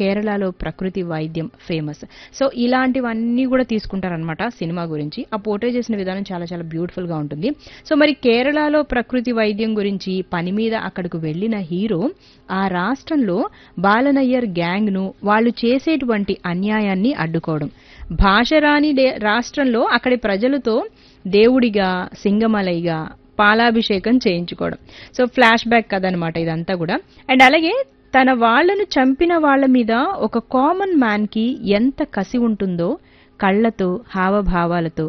కేరళలో ప్రకృతి వైద్యం ఫేమస్. సో ఇలాంటివన్నీ కూడా తీసుకుంటారనమాట సినిమా గురించి. ఆ పోర్ట్రే చేసిన విధానం చాలా చాలా బ్యూటిఫుల్ గా ఉంటుంది. సో మరి కేరళలో ప్రకృతి వైద్యం గురించి పని మీద అక్కడికి వెళ్ళిన హీరో ఆ రాష్ట్రంలో బాలనయ్యర్ గ్యాంగ్ ను వాళ్ళు చేసేటువంటి అన్యాయాన్ని అడ్డుకోవడం, భాష రాని రాష్ట్రంలో అక్కడి ప్రజలతో దేవుడిగా సింగమలైగా పాలాభిషేకం చేయించుకోవడం. సో ఫ్లాష్ బ్యాక్ కథ అనమాట ఇదంతా కూడా. అండ్ అలాగే తన వాళ్లను చంపిన వాళ్ల మీద ఒక కామన్ మ్యాన్ కి ఎంత కసి ఉంటుందో కళ్లతో హావభావాలతో